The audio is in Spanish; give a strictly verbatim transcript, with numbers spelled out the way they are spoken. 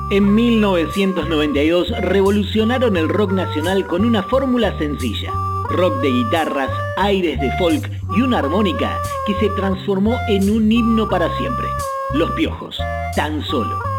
En mil novecientos noventa y dos revolucionaron el rock nacional con una fórmula sencilla. Rock de guitarras, aires de folk y una armónica que se transformó en un himno para siempre. Los Piojos, Tan Solo.